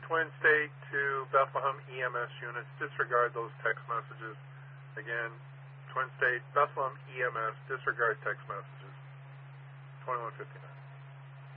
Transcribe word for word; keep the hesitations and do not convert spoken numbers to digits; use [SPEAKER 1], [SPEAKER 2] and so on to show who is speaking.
[SPEAKER 1] Twin State to Bethlehem E M S units, disregard those text messages. Again, Twin State, Bethlehem E M S, disregard text messages. twenty-one fifty-nine.